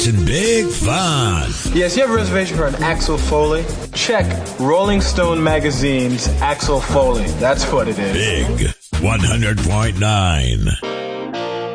and big fun. Yes, you have a reservation for an Axel Foley? Check Rolling Stone Magazine's Axel Foley. That's what it is. Big 100.9.